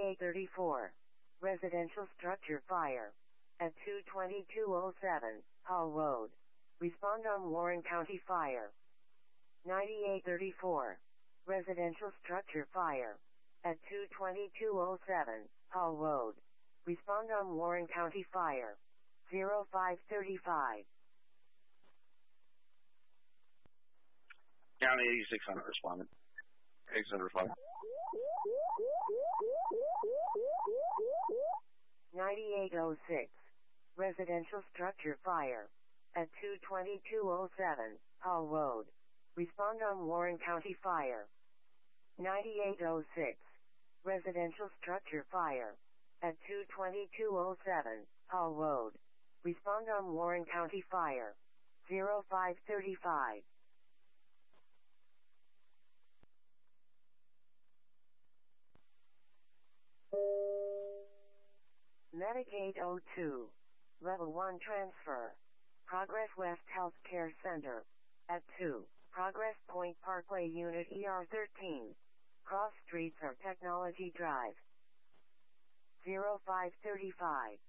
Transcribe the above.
9834. Residential structure fire. At 22207, Hall Road. Respond on Warren County Fire. 9834. Residential structure fire. At 22207, Hall Road. Respond on Warren County Fire. 0535. County 8600 responded. 600 fire. 9806. Residential structure fire. At 22207, Hall Road. Respond on Warren County Fire. 9806. Residential structure fire. At 22207, Hall Road. Respond on Warren County Fire. 0535. Medicaid 02. Level 1 transfer. Progress West Healthcare Center. At 2. Progress Point Parkway Unit ER13. Cross Streets or Technology Drive. 0535.